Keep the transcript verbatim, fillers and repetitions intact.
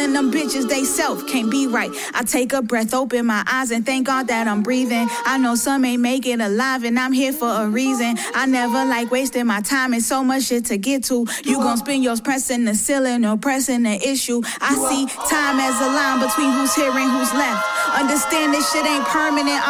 telling them bitches they self can't be right. I take a breath, open my eyes, and thank God that I'm breathing. I know some ain't make it alive, and I'm here for a reason. I never like wasting my time, and so much shit to get to. You gon' spend yours pressing the ceiling or pressing the issue. I see time as a line between who's here and who's left. Understand this shit ain't permanent.